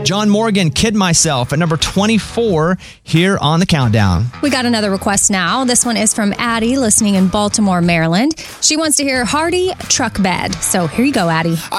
John Morgan, Kid Myself, at number 24 here on the countdown. We got another request now. This one is from Addie, listening in Baltimore, Maryland. She wants to hear Hardy, Truck Bed. So here you go, Addie.